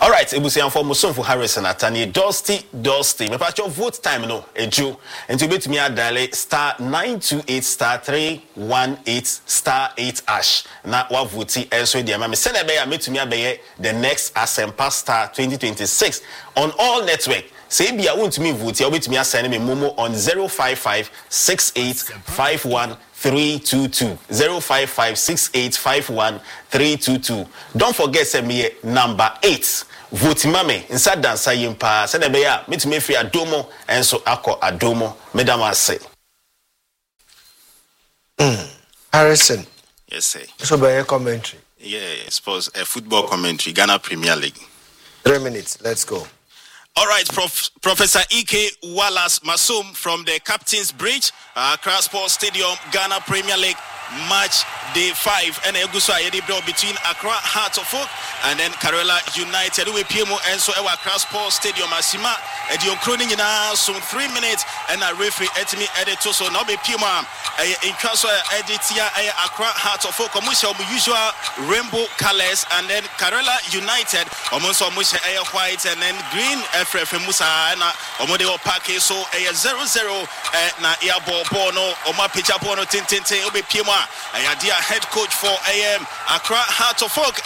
All right, ebusian for Musonfu Harrison Atani Dusty. Me patch your vote time no eju. And to bet me a dial star 928 star 318 star 8 ash. Na wa vote enso dia me send be ya metumi abeye the next Asempa Star 2026 on all network. Say be I want me vote you bet me assign me momo on 0556851 0556851 Don't forget send me number 8. Vote mame inside dancer yimpa send be ya metumi free adomo enso akọ adomo medama say. Harrison. Yes, sir. So by a commentary. Yeah, I suppose a football commentary, Ghana Premier League. 3 minutes, let's go. All right, Professor Ike Wallace Masum from the Captain's Bridge, Accra Sports Stadium, Ghana Premier League, match day 5. And Egusa Yedibro between Accra Hearts of Oak and then Karela United. We PMO and so Accra Sports Stadium, Asima, Edion Croning in some 3 minutes, and a referee Etimi Edito, so now be PMO in Castle Editia, Accra Hearts of Oak, Musha, usual rainbow colors, and then Karela United, almost Musha white, and then green. FF Musa na omodeo parke so 0-0 na ya bono oma pitcha bono tintinte obe piema dia head coach for Accra Hearts of Oak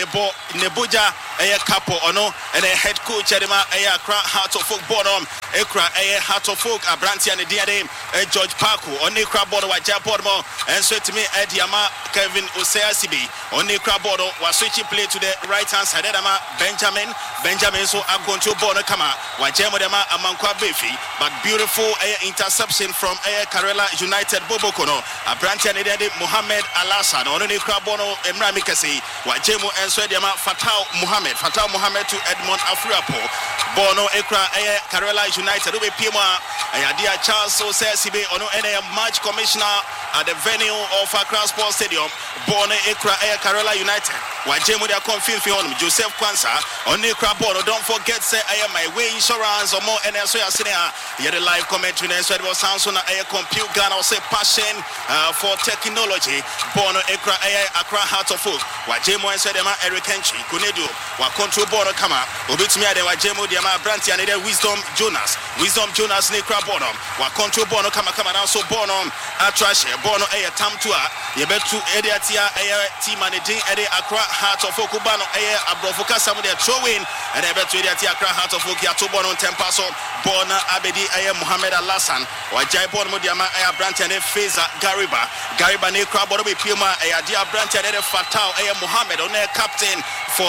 Neboja Capo ono and head coach adema Accra Hearts of Oak bono Accra Hearts of Oak Abranti and diade George Parku on Accra bono wa Jabono and so to me Ediama Kevin Oseasibi on Accra bono was switching play to the right hand side adama Benjamin so I'm going to bono Kama, Wajemo Dema Amankwa Befi, but beautiful interception from Karela United Bobokono, Abranti and Mohamed Alassan, Ononi Krabono, Emra Mikasi, Wajemo and Swedema Fatau Mohamed to Edmond Afriapo, Bono Ekra Karela United, Ube Pima, Ayadia Charles Osesibe, Ono match commissioner at the venue of Accra Sports Stadium, Bono Ekra Karela United, Wajemo Dia confirmed for Joseph Kwanza, Oni Krabono, don't forget, say I am my way insurance or more and so you see the live commentary and so it was sounds on a compute gun or say passion for technology Bono Accra Hearts of Oak Wajemo and said Eric Henry Kunedu wa control Bono kama obit me de Wajemo de ma Branti and Wisdom Jonas Nekra Bono wa control Bono kama now so Bono atrash Bono tamtua yebetu ediatia team managing Accra Hearts of Oak Bano abrofoka some they throw in and ebetu ediatia Accra Hearts of Oak Bono Tempaso Bona Abedi Mohamed Alassan Wajai Bono Diama Branti and Feza Gariba Nekra Bono Pima Dia Branti and Fatau Mohamed on their captain for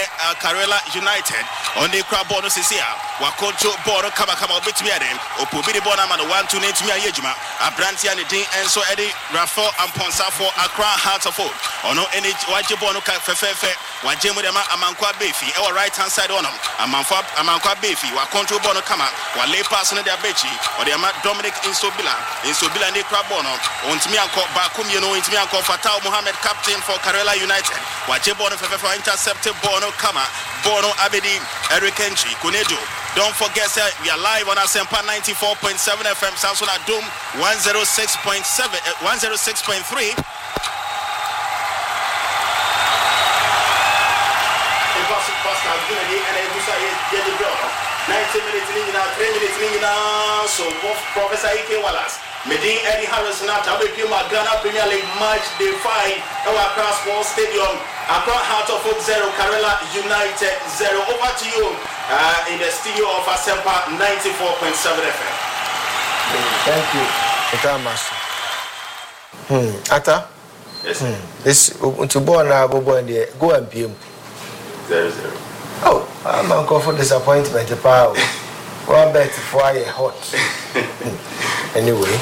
Karela United on the Crab Bono Sisia Wakoncho Bono Kama bit me at him Opubidi Bonaman 1-2 to me a Yejima Abranti and the and so Eddie Rafa and Ponsa for Accra Hearts of Oak Ono any Wajibono Fefe Wajemo Dema Amankwa Befi our right hand side on him Amankwa Befi wa control Bono Kama wa lay pass on their Bechi or the Dominic Insobila Nekra Bono on to me uncle Bakum into me uncle Fatau Mohamed captain for Karela United Wajebono Fefe intercepted Bono Kama Bono Abedi Eric Henry Kunedu. Don't forget that we are live on Asempa 94.7 FM Samsung at Doom 106.3 90 minutes now, 3 minutes now. So Professor Ike Wallace, Medin Eddie Harrison at Ghana Premier League match day 5 our Accra Sports Stadium. Accra Hearts of Oak 0, Karela United 0. Over to you in the studio of Asempa 94.7 FM. Thank you. Ata? Yes, sir. This to born now, go and PM. 0-0. Oh, I'm going for disappointment. Power. One bet for hot. Anyway,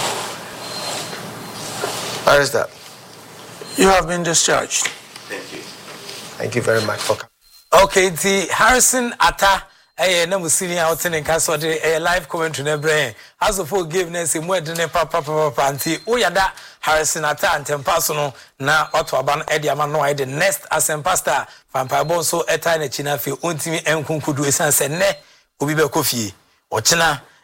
how is that? You have been discharged. Thank you. Thank you very much for coming. Okay, the Harrison Atta. Na musini out in Castle live commentary na brain. As of forgiveness in word ne papa anti oyada Harrison Atta and Tempaso na Otwaban Ediama no the next Asempa Star Vampire Bonso eta na China fi ontimi enkunkudu esan se ne obi be kofie ochina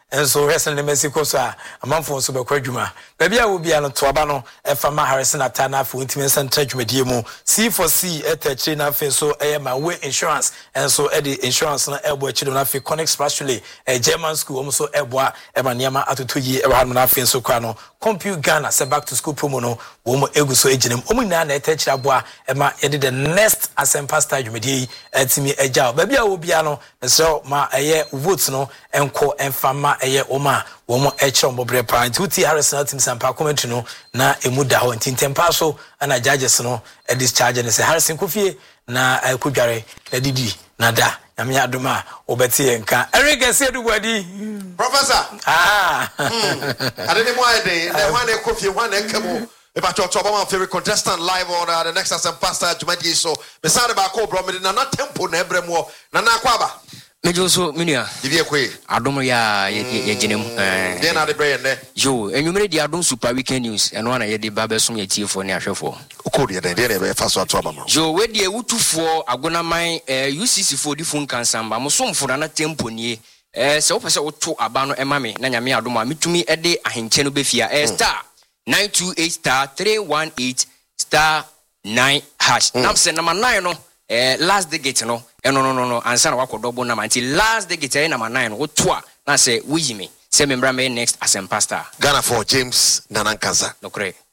enso hwesen ne Mexico so a amanfo so bekwa dwuma baabi a wo bia no to aba no efama Harrison Atta na afo ntimi center dwumadie mu C4C etachiri na afi so ma we insurance enso e the insurance na ebo achi do na afi Connect Spatially German school omo so eboa ema niama atoto yi e wa na afi so kwa no Compute Ghana se back to school promo no wo mo egu so ejinem omo na etachiri aboa ema ye the next Asempa Star dwumadie atimi eja baabi a wo bia no so ma eye vote no enko enfama eye oma wo mo eche ombobre pa nti Harrison Atim sampa commentary no na emuda ho nti tempa so ana judges no e discharge ne se Harrison Kofie na kudware na didi na da nyame adoma obeti enka Eric Esedubadi Professor adene mo ayde na wan e Kofie wan e kemo if I talk about my favorite contestant live on the next Asempa Star Jumadi so me sade ba ko bro me na tempo na ebremo na kwaba Mejo so menua divie kwe adom ya yeginem dey na the brain there yo enwumere di adom super weekend news eno ana ye de ba besom ye tiefo ne ahwefo okodi dey be faso ato abama yo we de ewutufo agonaman UCC for difun kansamba mo somfo na tempo nie se wo pese wo to aba no ema me na nyame adom a metumi de ahenche no befia star 928 star 318 star 9 hash nam se number 9 no last digit no no ansa na wakodobo na manti last digit number 9 wo to a na se wo yime se membra me next Asempa Star Ghana for James Nanankansa no correct